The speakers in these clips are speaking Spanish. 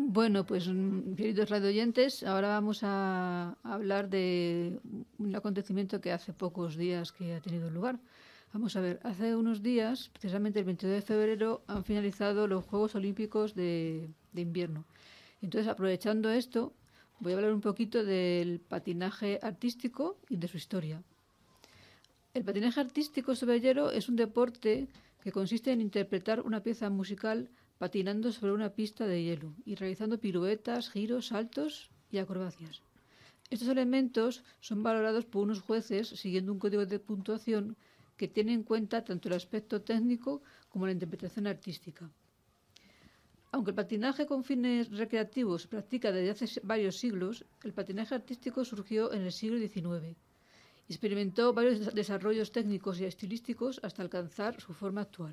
Bueno, pues queridos radioyentes, ahora vamos a hablar de un acontecimiento que hace pocos días que ha tenido lugar. Vamos a ver, hace unos días, precisamente el 22 de febrero, han finalizado los Juegos Olímpicos de invierno. Entonces, aprovechando esto, voy a hablar un poquito del patinaje artístico y de su historia. El patinaje artístico sobre hielo es un deporte que consiste en interpretar una pieza musical patinando sobre una pista de hielo y realizando piruetas, giros, saltos y acrobacias. Estos elementos son valorados por unos jueces siguiendo un código de puntuación que tiene en cuenta tanto el aspecto técnico como la interpretación artística. Aunque el patinaje con fines recreativos se practica desde hace varios siglos, el patinaje artístico surgió en el siglo XIX. Experimentó varios desarrollos técnicos y estilísticos hasta alcanzar su forma actual.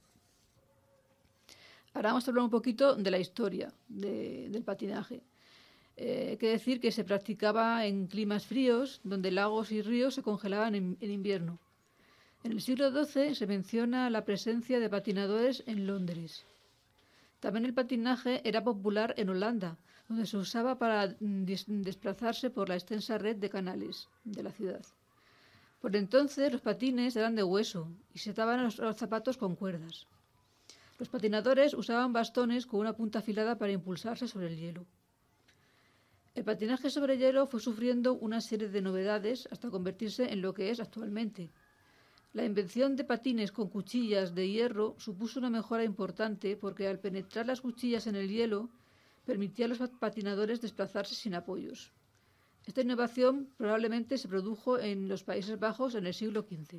Ahora vamos a hablar un poquito de la historia del patinaje. Hay que decir que se practicaba en climas fríos, donde lagos y ríos se congelaban en invierno. En el siglo XII se menciona la presencia de patinadores en Londres. También el patinaje era popular en Holanda, donde se usaba para desplazarse por la extensa red de canales de la ciudad. Por entonces los patines eran de hueso y se ataban a los zapatos con cuerdas. Los patinadores usaban bastones con una punta afilada para impulsarse sobre el hielo. El patinaje sobre hielo fue sufriendo una serie de novedades hasta convertirse en lo que es actualmente. La invención de patines con cuchillas de hierro supuso una mejora importante porque al penetrar las cuchillas en el hielo permitía a los patinadores desplazarse sin apoyos. Esta innovación probablemente se produjo en los Países Bajos en el siglo XV.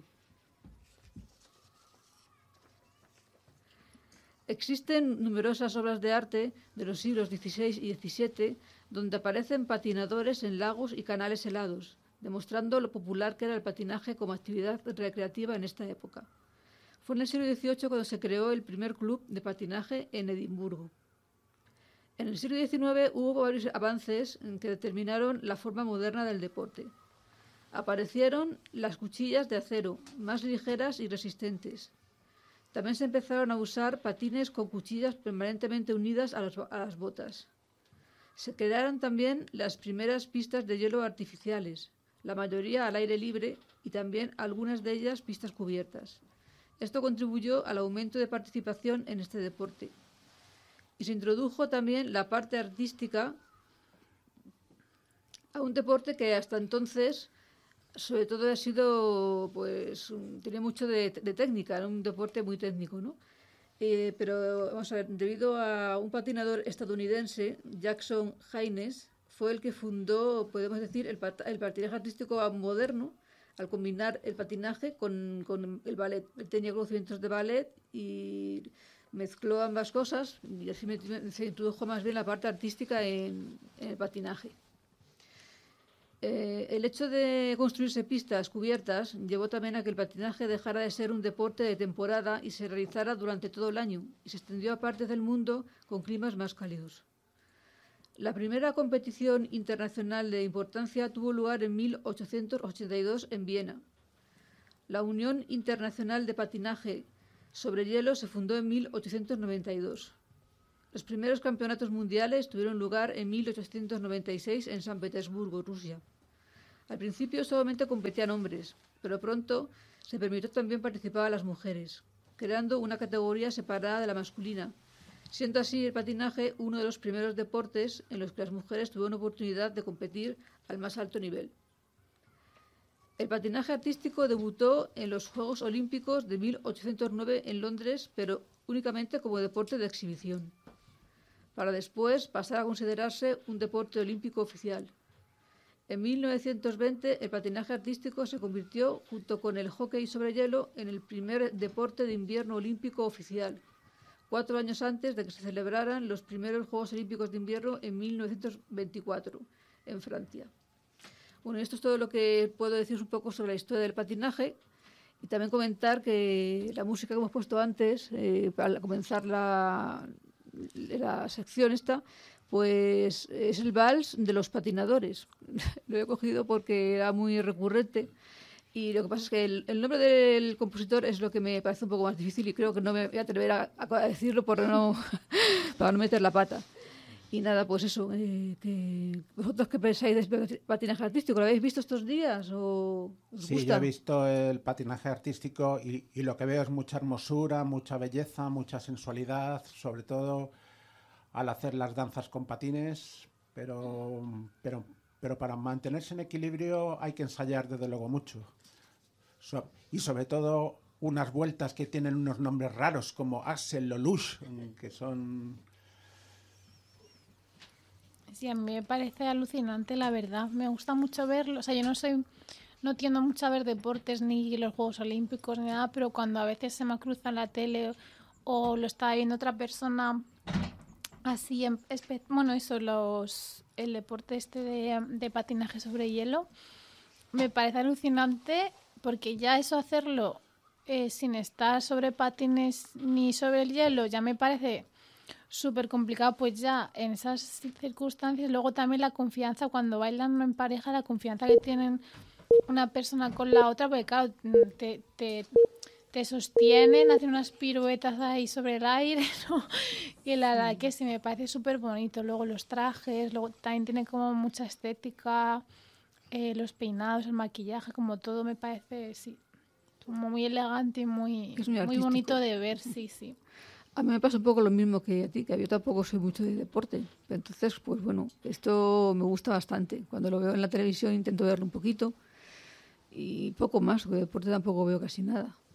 Existen numerosas obras de arte de los siglos XVI y XVII donde aparecen patinadores en lagos y canales helados, demostrando lo popular que era el patinaje como actividad recreativa en esta época. Fue en el siglo XVIII cuando se creó el primer club de patinaje en Edimburgo. En el siglo XIX hubo varios avances que determinaron la forma moderna del deporte. Aparecieron las cuchillas de acero, más ligeras y resistentes. También se empezaron a usar patines con cuchillas permanentemente unidas a las botas. Se crearon también las primeras pistas de hielo artificiales, la mayoría al aire libre y también algunas de ellas pistas cubiertas. Esto contribuyó al aumento de participación en este deporte. Y se introdujo también la parte artística a un deporte que hasta entonces sobre todo ha sido, pues, tenía mucho de técnica, era un deporte muy técnico, ¿no? Pero, vamos a ver, debido a un patinador estadounidense, Jackson Haynes, fue el que fundó, podemos decir, el patinaje artístico moderno, al combinar el patinaje con el ballet. Él tenía conocimientos de ballet y mezcló ambas cosas y así se introdujo más bien la parte artística en el patinaje. El hecho de construirse pistas cubiertas llevó también a que el patinaje dejara de ser un deporte de temporada y se realizara durante todo el año y se extendió a partes del mundo con climas más cálidos. La primera competición internacional de importancia tuvo lugar en 1882 en Viena. La Unión Internacional de Patinaje sobre Hielo se fundó en 1892. Los primeros campeonatos mundiales tuvieron lugar en 1896 en San Petersburgo, Rusia. Al principio solamente competían hombres, pero pronto se permitió también participar a las mujeres, creando una categoría separada de la masculina, siendo así el patinaje uno de los primeros deportes en los que las mujeres tuvieron oportunidad de competir al más alto nivel. El patinaje artístico debutó en los Juegos Olímpicos de 1809 en Londres, pero únicamente como deporte de exhibición, para después pasar a considerarse un deporte olímpico oficial. En 1920 el patinaje artístico se convirtió, junto con el hockey sobre hielo, en el primer deporte de invierno olímpico oficial, 4 años antes de que se celebraran los primeros Juegos Olímpicos de Invierno en 1924, en Francia. Bueno, esto es todo lo que puedo decir un poco sobre la historia del patinaje y también comentar que la música que hemos puesto antes, para comenzar la sección esta, pues es el vals de los patinadores. Lo he cogido porque era muy recurrente y lo que pasa es que el nombre del compositor es lo que me parece un poco más difícil y creo que no me voy a atrever a decirlo para no meter la pata. Y nada, pues eso, ¿vosotros qué pensáis de patinaje artístico? ¿Lo habéis visto estos días o os Sí, yo he gusta? visto el patinaje artístico y lo que veo es mucha hermosura, mucha belleza, mucha sensualidad, sobre todo al hacer las danzas con patines, pero, pero para mantenerse en equilibrio hay que ensayar desde luego mucho. Y sobre todo unas vueltas que tienen unos nombres raros como Axel o Lush, que son... Sí, a mí me parece alucinante, la verdad. Me gusta mucho verlo. O sea, yo no tiendo mucho a ver deportes ni los Juegos Olímpicos ni nada, pero cuando a veces se me cruza en la tele o lo está viendo otra persona así, bueno, eso, el deporte este de patinaje sobre hielo, me parece alucinante porque ya eso hacerlo sin estar sobre patines ni sobre el hielo ya me parece súper complicado, pues ya en esas circunstancias. Luego también la confianza cuando bailan en pareja, la confianza que tienen una persona con la otra, porque claro, te sostienen, hacen unas piruetas ahí sobre el aire, ¿no? Y la verdad que sí me parece súper bonito. Luego los trajes, luego también tiene como mucha estética, los peinados, el maquillaje, como todo me parece, sí, como muy elegante y Es muy muy artístico. bonito de ver, sí, sí. A mí me pasa un poco lo mismo que a ti, que yo tampoco soy mucho de deporte. Entonces, pues bueno, esto me gusta bastante. Cuando lo veo en la televisión intento verlo un poquito y poco más, porque de deporte tampoco veo casi nada.